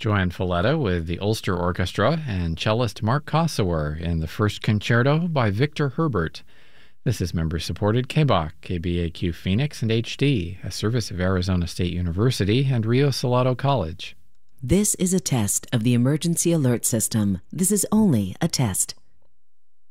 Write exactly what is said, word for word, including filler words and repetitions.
Joanne Folletta with the Ulster Orchestra and cellist Mark Kosower in the first concerto by Victor Herbert. This is member-supported K B A Q, K B A Q Phoenix, and H D, a service of Arizona State University and Rio Salado College. This is a test of the emergency alert system. This is only a test.